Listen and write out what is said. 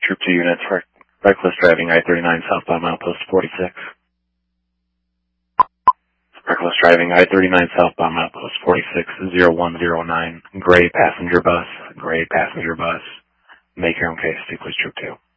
Troop 2 units, reckless driving I-39 southbound milepost 46. Reckless driving I-39 southbound milepost 460109. Gray passenger bus. Make your own case. Please Troop 2.